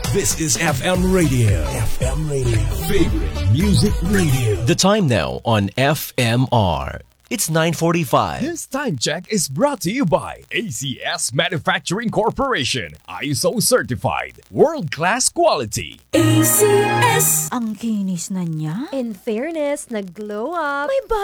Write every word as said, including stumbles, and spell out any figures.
This is F M Radio. F M Radio. Favorite Music Radio. The time now on F M R. It's nine forty-five. This time check is brought to you by A C S Manufacturing Corporation. I S O certified. World-class quality. A C S! Ang kinis na niya. In fairness, nag-glow up. May